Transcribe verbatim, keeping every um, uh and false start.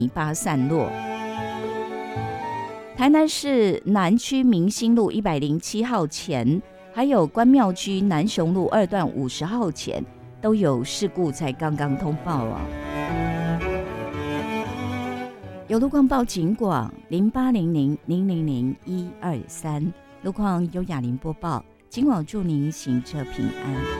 泥巴散落。台南市南区明兴路一百零七号前，还有关庙区南雄路二段五十号前都有事故，才刚刚通报啊。有路况报警广零八零零零零零一二三，路况由雅玲播报，警广祝您行车平安。